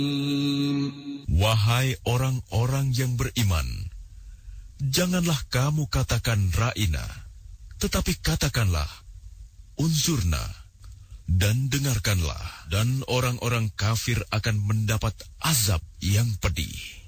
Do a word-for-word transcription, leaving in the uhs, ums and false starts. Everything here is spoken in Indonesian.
Wahai orang-orang yang beriman, janganlah kamu katakan ra'ina, tetapi katakanlah unzurna, dan dengarkanlah, dan orang-orang kafir akan mendapat azab yang pedih.